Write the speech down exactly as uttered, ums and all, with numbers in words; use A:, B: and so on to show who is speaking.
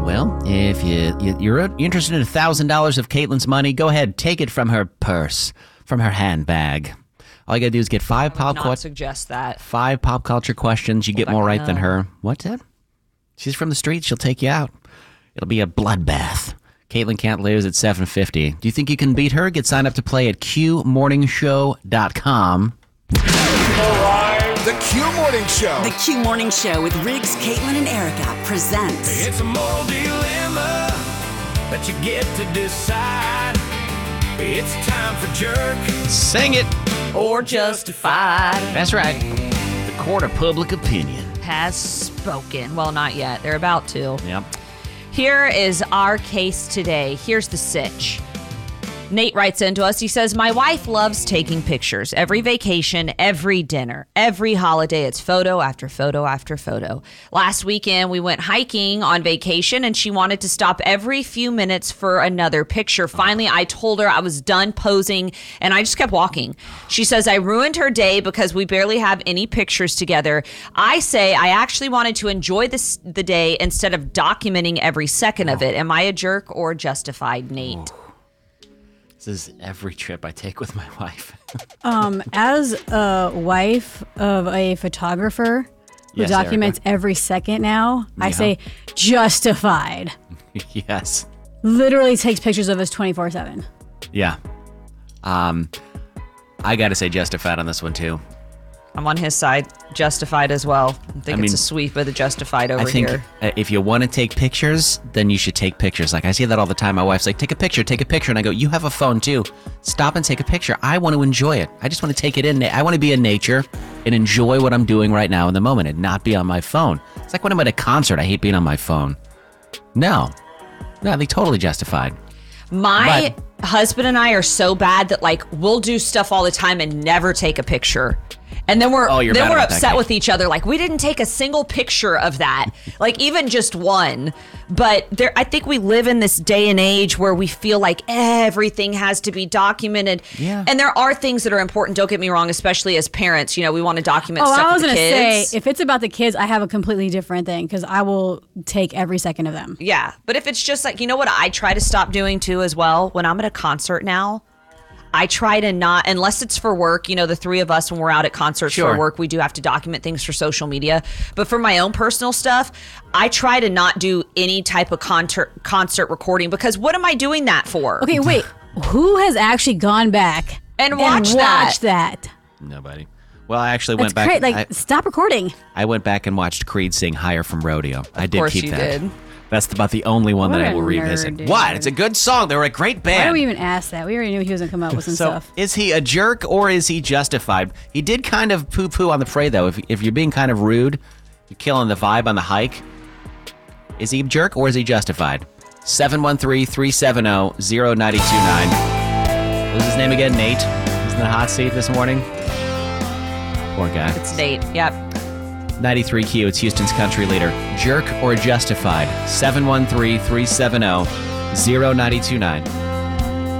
A: Well, if you, you, you're interested in one thousand dollars of Caitlin's money, go ahead. Take it from her purse, from her handbag. All you got to do is get five
B: I
A: pop
B: would not
A: culture
B: suggest that.
A: Five pop culture questions. You get more right than her. What's that? She's from the streets. She'll take you out. It'll be a bloodbath. Caitlin Can't Lose at seven fifty. Do you think you can beat her? Get signed up to play at Q morning show dot com.
C: The Q Morning Show.
D: The Q Morning Show with Riggs, Caitlin, and Erica presents.
E: It's a moral dilemma that you get to decide. It's time for Jerk.
A: Sing it.
B: Or Justified.
A: That's right. The court of public opinion
B: Has spoken. Well, not yet. They're about to.
A: Yep.
B: Here is our case today. Here's the sitch. Nate writes into us. He says, my wife loves taking pictures. Every vacation, every dinner, every holiday, it's photo after photo after photo. Last weekend, we went hiking on vacation, and she wanted to stop every few minutes for another picture. Finally, I told her I was done posing, and I just kept walking. She says, I ruined her day because we barely have any pictures together. I say I actually wanted to enjoy this, the day instead of documenting every second of it. Am I a jerk or justified, Nate?
A: This is every trip I take with my wife.
F: um, as a wife of a photographer who
A: Yes,
F: documents
A: Erica.
F: every second now, I
A: Yeah.
F: say justified.
A: Yes.
F: Literally takes pictures of us twenty-four seven.
A: Yeah. Um, I got to say justified on this one, too.
B: I'm on his side. Justified as well. I think
A: I
B: it's
A: mean,
B: a sweep of the justified over
A: I think
B: here.
A: uh, if you want to take pictures, then you should take pictures. Like, I see that all the time. My wife's like, take a picture, take a picture. And I go, you have a phone, too. Stop and take a picture. I want to enjoy it. I just want to take it in. I want to be in nature and enjoy what I'm doing right now in the moment and not be on my phone. It's like when I'm at a concert, I hate being on my phone. No. No, I think totally justified.
B: My
A: But-
B: husband and I are so bad that, like, we'll do stuff all the time and never take a picture. And then we're
A: Oh, you're
B: then
A: bad
B: we're
A: about that,
B: upset
A: Kate.
B: with each other. Like, we didn't take a single picture of that, like even just one. But there, I think we live in this day and age where we feel like everything has to be documented.
A: Yeah.
B: And there are things that are important. Don't get me wrong, especially as parents. You know, we want to document
F: Oh,
B: stuff
F: I was
B: with the
F: gonna
B: kids.
F: say, if it's about the kids, I have a completely different thing because I will take every second of them.
B: Yeah, but if it's just like, you know what I try to stop doing too as well? When I'm at a concert now, I try to not, unless it's for work, you know, the three of us, when we're out at concerts
A: Sure.
B: for work, we do have to document things for social media. But for my own personal stuff, I try to not do any type of concert concert recording because what am I doing that for?
F: Okay, wait. Who has actually gone back
B: And watched
F: watched
B: that?
F: that?
A: Nobody. Well, I actually
F: That's
A: went back.
F: great. Like,
A: I,
F: stop recording.
A: I went back and watched Creed sing Higher from Rodeo. I did
B: course
A: keep
B: you
A: that.
B: did.
A: That's about the only one
F: What
A: that I
F: a
A: will
F: nerd,
A: revisit.
F: dude.
A: What? It's a good song. They were a great band.
F: Why do we even ask that? We already knew he was going to come up with some
A: so,
F: stuff.
A: is he a jerk or is he justified? He did kind of poo-poo on the parade, though. If, if you're being kind of rude, you're killing the vibe on the hike. Is he a jerk or is he justified? seven one three, three seven zero, zero nine two nine. What was his name again? Nate? He's in the hot seat this morning. Poor guy.
B: It's Nate. Yep.
A: ninety-three Q, it's Houston's country leader. Jerk or justified? seven one three, three seven zero, zero nine two nine.